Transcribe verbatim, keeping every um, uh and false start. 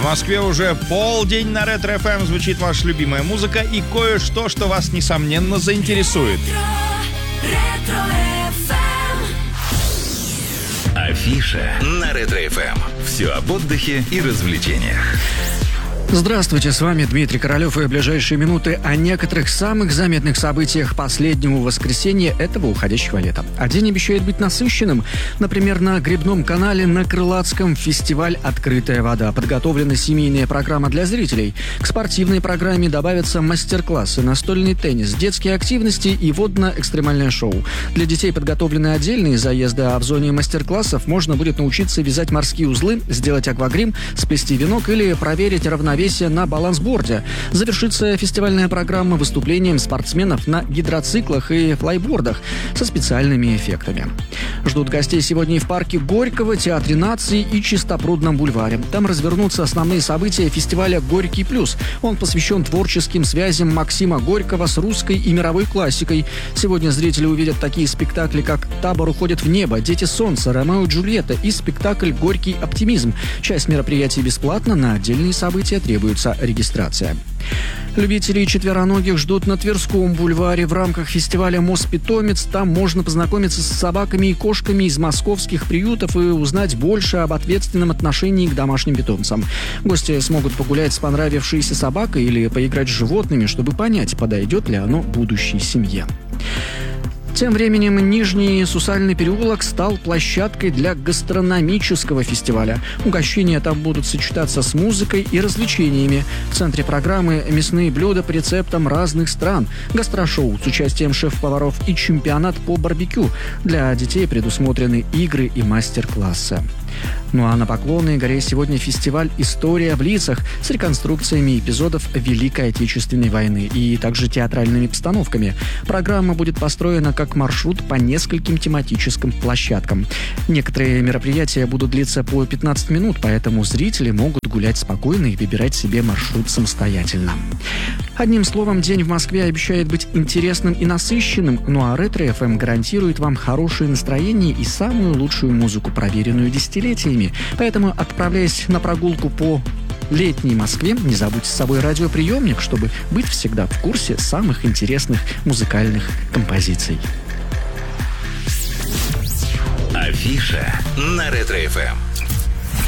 Москве уже полдень, на Ретро эф эм звучит ваша любимая музыка и кое-что, что вас, несомненно, заинтересует. Афиша на Ретро эф эм. Все об отдыхе и развлечениях. Здравствуйте, с вами Дмитрий Королёв, и ближайшие минуты о некоторых самых заметных событиях последнего воскресенья этого уходящего лета. А день обещает быть насыщенным. Например, на Грибном канале на Крылатском фестиваль «Открытая вода». Подготовлена семейная программа для зрителей. К спортивной программе добавятся мастер-классы, настольный теннис, детские активности и водно-экстремальное шоу. Для детей подготовлены отдельные заезды, а в зоне мастер-классов можно будет научиться вязать морские узлы, сделать аквагрим, сплести венок или проверить равновесие на балансборде. Завершится фестивальная программа выступлением спортсменов на гидроциклах и флайбордах со специальными эффектами. Ждут гостей сегодня и в парке Горького, Театре наций и Чистопрудном бульваре. Там развернутся основные события фестиваля «Горький плюс». Он посвящен творческим связям Максима Горького с русской и мировой классикой. Сегодня зрители увидят такие спектакли, как «Табор уходит в небо», «Дети солнца», «Ромео и Джульетта» и спектакль «Горький оптимизм». Часть мероприятий бесплатна, на отдельные события требуется регистрация. Любителей четвероногих ждут на Тверском бульваре в рамках фестиваля «Мост-питомец». Там можно познакомиться с собаками и кошками из московских приютов и узнать больше об ответственном отношении к домашним питомцам. Гости смогут погулять с понравившейся собакой или поиграть с животными, чтобы понять, подойдет ли оно будущей семье. Тем временем Нижний Сусальный переулок стал площадкой для гастрономического фестиваля. Угощения там будут сочетаться с музыкой и развлечениями. В центре программы мясные блюда по рецептам разных стран, гастрошоу с участием шеф-поваров и чемпионат по барбекю. Для детей предусмотрены игры и мастер-классы. Ну а на Поклонной горе сегодня фестиваль «История в лицах» с реконструкциями эпизодов Великой Отечественной войны и также театральными постановками. Программа будет построена как маршрут по нескольким тематическим площадкам. Некоторые мероприятия будут длиться по пятнадцать минут, поэтому зрители могут гулять спокойно и выбирать себе маршрут самостоятельно. Одним словом, день в Москве обещает быть интересным и насыщенным, ну а Ретро эф эм гарантирует вам хорошее настроение и самую лучшую музыку, проверенную десятилетиями. Поэтому, отправляясь на прогулку по летней Москве, не забудьте с собой радиоприемник, чтобы быть всегда в курсе самых интересных музыкальных композиций. Афиша на Ретро эф эм.